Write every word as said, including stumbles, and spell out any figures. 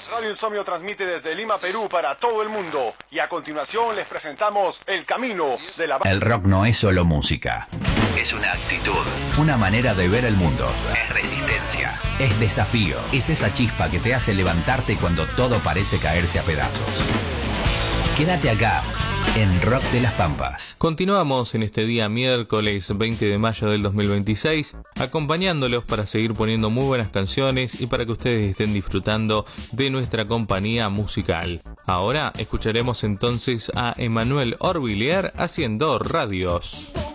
Radio Insomnio transmite desde Lima, Perú, para todo el mundo. Y a continuación les presentamos El Camino de la... El rock no es solo música. Es una actitud, una manera de ver el mundo. Es resistencia, es desafío. Es esa chispa que te hace levantarte cuando todo parece caerse a pedazos. Quédate acá, en Rock de las Pampas. Continuamos en este día miércoles veinte de mayo del dos mil veintiséis, acompañándolos para seguir poniendo muy buenas canciones y para que ustedes estén disfrutando de nuestra compañía musical. Ahora escucharemos entonces a Emmanuel Orvillier haciendo Radios.